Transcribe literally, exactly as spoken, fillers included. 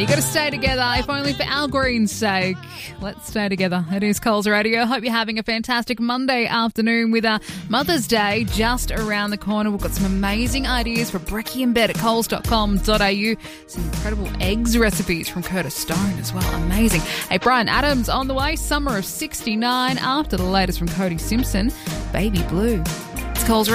you got to stay together, if only for Al Green's sake. Let's stay together. It is Coles Radio. Hope you're having a fantastic Monday afternoon with uh, Mother's Day just around the corner. We've got some amazing ideas for brekkie in bed at coles dot com dot a u. Some incredible eggs recipes from Curtis Stone as well. Amazing. Hey, Brian Adams on the way. Summer of sixty-nine after the latest from Cody Simpson. Baby Blue. It's Coles Radio.